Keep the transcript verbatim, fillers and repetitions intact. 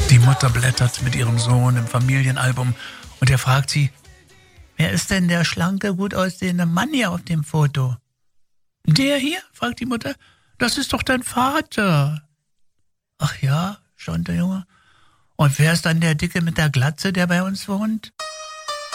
Die Mutter blättert mit ihrem Sohn im Familienalbum und er fragt sie, wer ist denn der schlanke, gut aussehende Mann hier auf dem Foto? Der hier? Fragt die Mutter. Das ist doch dein Vater. Ach ja, staunt der Junge. Und wer ist dann der Dicke mit der Glatze, der bei uns wohnt?